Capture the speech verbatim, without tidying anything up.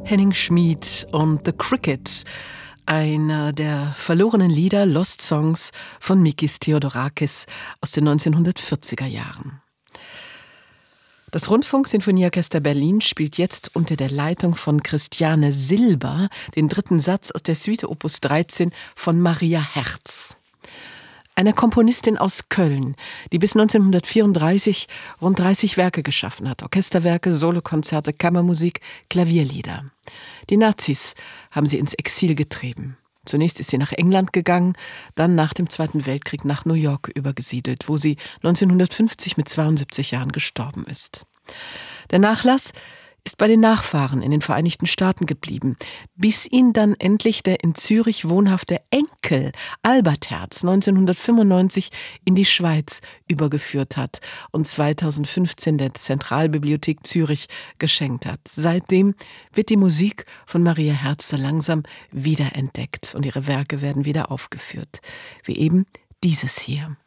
Henning Schmid und The Cricket, einer der verlorenen Lieder, Lost Songs von Mikis Theodorakis aus den neunzehnhundertvierziger Jahren. Das Rundfunk-Sinfonieorchester Berlin spielt jetzt unter der Leitung von Christiane Silber den dritten Satz aus der Suite Opus dreizehn von Maria Herz, einer Komponistin aus Köln, die bis neunzehnhundertvierunddreißig rund dreißig Werke geschaffen hat. Orchesterwerke, Solokonzerte, Kammermusik, Klavierlieder. Die Nazis haben sie ins Exil getrieben. Zunächst ist sie nach England gegangen, dann nach dem Zweiten Weltkrieg nach New York übergesiedelt, wo sie neunzehnhundertfünfzig mit zweiundsiebzig Jahren gestorben ist. Der Nachlass ist bei den Nachfahren in den Vereinigten Staaten geblieben, bis ihn dann endlich der in Zürich wohnhafte Enkel Albert Herz neunzehnhundertfünfundneunzig in die Schweiz übergeführt hat und zweitausendfünfzehn der Zentralbibliothek Zürich geschenkt hat. Seitdem wird die Musik von Maria Herz so langsam wiederentdeckt und ihre Werke werden wieder aufgeführt, wie eben dieses hier.